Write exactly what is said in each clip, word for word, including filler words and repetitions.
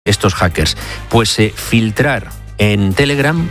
estos hackers? Pues eh, filtrar en Telegram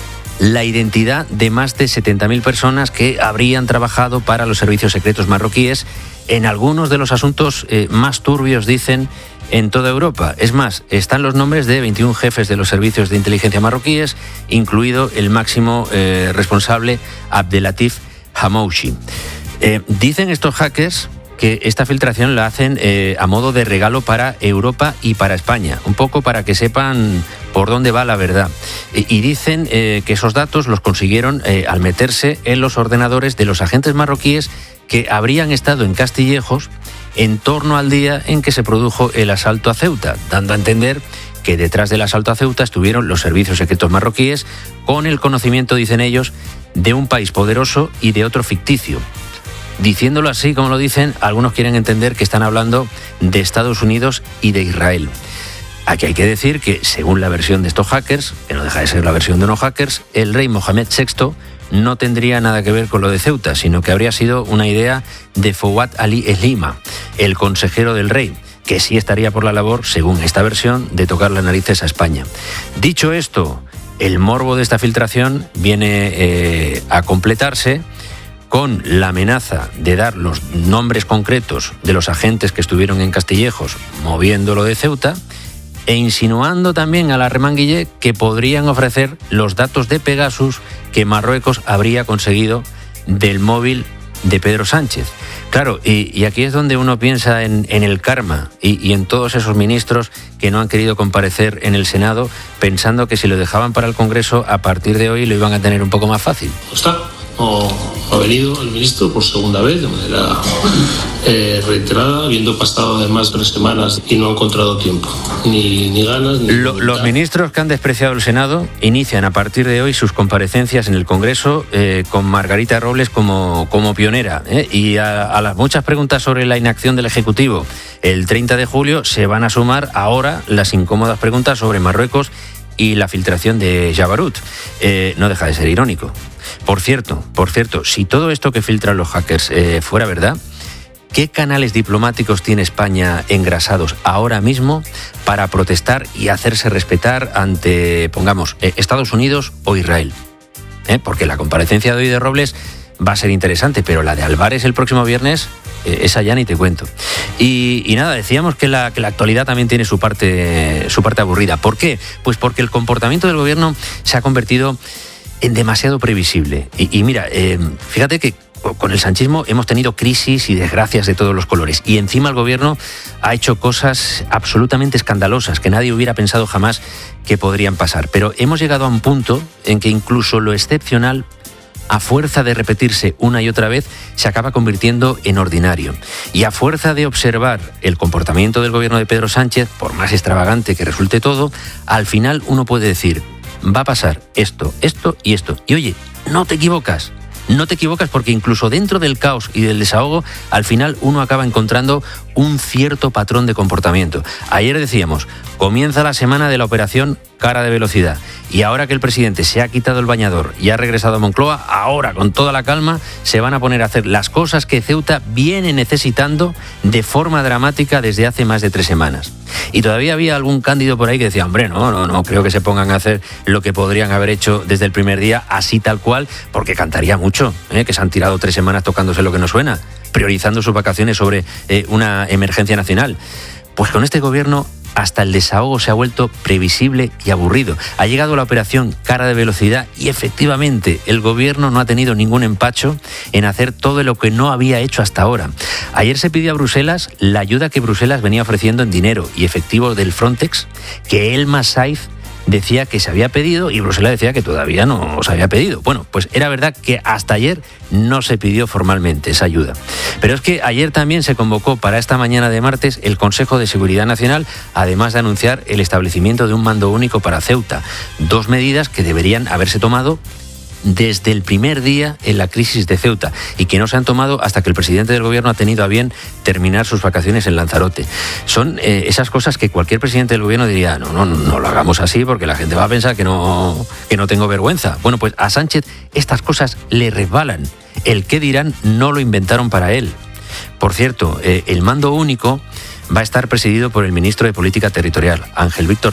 la identidad de más de setenta mil personas que habrían trabajado para los servicios secretos marroquíes en algunos de los asuntos eh, más turbios, dicen, en toda Europa. Es más, están los nombres de veintiún jefes de los servicios de inteligencia marroquíes, incluido el máximo eh, responsable Abdelatif Hamouchi. Eh, dicen estos hackers que esta filtración la hacen eh, a modo de regalo para Europa y para España, un poco para que sepan por dónde va la verdad. Y, y dicen eh, que esos datos los consiguieron eh, al meterse en los ordenadores de los agentes marroquíes que habrían estado en Castillejos en torno al día en que se produjo el asalto a Ceuta, dando a entender que detrás del asalto a Ceuta estuvieron los servicios secretos marroquíes con el conocimiento, dicen ellos, de un país poderoso y de otro ficticio. Diciéndolo así, como lo dicen, algunos quieren entender que están hablando de Estados Unidos y de Israel. Aquí hay que decir que, según la versión de estos hackers, que no deja de ser la versión de unos hackers, el rey Mohamed sexto no tendría nada que ver con lo de Ceuta, sino que habría sido una idea de Fouad Ali Eslima, el consejero del rey, que sí estaría por la labor, según esta versión, de tocar las narices a España. Dicho esto, el morbo de esta filtración viene eh, a completarse con la amenaza de dar los nombres concretos de los agentes que estuvieron en Castillejos moviendo lo de Ceuta, e insinuando también a la remanguille que podrían ofrecer los datos de Pegasus que Marruecos habría conseguido del móvil de Pedro Sánchez. Claro, y, y aquí es donde uno piensa en, en el karma y, y en todos esos ministros que no han querido comparecer en el Senado, pensando que si lo dejaban para el Congreso, a partir de hoy lo iban a tener un poco más fácil. ¿Está? No ha venido el ministro por segunda vez de manera eh, reiterada, habiendo pasado además tres semanas y no ha encontrado tiempo, ni, ni ganas. Ni Lo, los ministros que han despreciado el Senado inician a partir de hoy sus comparecencias en el Congreso eh, con Margarita Robles como, como pionera. ¿eh? Y a, a las muchas preguntas sobre la inacción del Ejecutivo el treinta de julio se van a sumar ahora las incómodas preguntas sobre Marruecos y la filtración de Jabarut. Eh, no deja de ser irónico. Por cierto, por cierto, si todo esto que filtran los hackers eh, fuera verdad, ¿qué canales diplomáticos tiene España engrasados ahora mismo para protestar y hacerse respetar ante, pongamos, eh, Estados Unidos o Israel? ¿Eh? Porque la comparecencia de hoy de Robles va a ser interesante, pero la de Álvarez el próximo viernes, eh, esa ya ni te cuento. Y, y nada, decíamos que la, que la actualidad también tiene su parte, su parte aburrida. ¿Por qué? Pues porque el comportamiento del gobierno se ha convertido en demasiado previsible. Y, y mira, eh, fíjate que con el sanchismo hemos tenido crisis y desgracias de todos los colores. Y encima el gobierno ha hecho cosas absolutamente escandalosas que nadie hubiera pensado jamás que podrían pasar. Pero hemos llegado a un punto en que incluso lo excepcional, a fuerza de repetirse una y otra vez, se acaba convirtiendo en ordinario. Y a fuerza de observar el comportamiento del gobierno de Pedro Sánchez, por más extravagante que resulte todo, al final uno puede decir: va a pasar esto, esto y esto. Y oye, no te equivocas. No te equivocas porque incluso dentro del caos y del desahogo, al final uno acaba encontrando un cierto patrón de comportamiento. Ayer decíamos, comienza la semana de la operación Cara de Velocidad. Y ahora que el presidente se ha quitado el bañador y ha regresado a Moncloa, ahora con toda la calma se van a poner a hacer las cosas que Ceuta viene necesitando de forma dramática desde hace más de tres semanas. Y todavía había algún cándido por ahí que decía, hombre, no, no, no creo que se pongan a hacer lo que podrían haber hecho desde el primer día, así tal cual, porque cantaría mucho, ¿eh? que se han tirado tres semanas tocándose lo que no suena, priorizando sus vacaciones sobre eh, una emergencia nacional. Pues con este gobierno hasta el desahogo se ha vuelto previsible y aburrido. Ha llegado la operación Cara de Velocidad y efectivamente el gobierno no ha tenido ningún empacho en hacer todo lo que no había hecho hasta ahora. Ayer se pidió a Bruselas la ayuda que Bruselas venía ofreciendo en dinero y efectivo del Frontex, que Elma Saiz decía que se había pedido y Bruselas decía que todavía no se había pedido. Bueno, pues era verdad que hasta ayer no se pidió formalmente esa ayuda. Pero es que ayer también se convocó para esta mañana de martes el Consejo de Seguridad Nacional, además de anunciar el establecimiento de un mando único para Ceuta. Dos medidas que deberían haberse tomado desde el primer día en la crisis de Ceuta y que no se han tomado hasta que el presidente del gobierno ha tenido a bien terminar sus vacaciones en Lanzarote. Son eh, esas cosas que cualquier presidente del gobierno diría, no, no, no lo hagamos así porque la gente va a pensar que no, que no tengo vergüenza. Bueno, pues a Sánchez estas cosas le resbalan. El qué dirán no lo inventaron para él. Por cierto, eh, el mando único va a estar presidido por el ministro de Política Territorial, Ángel Víctor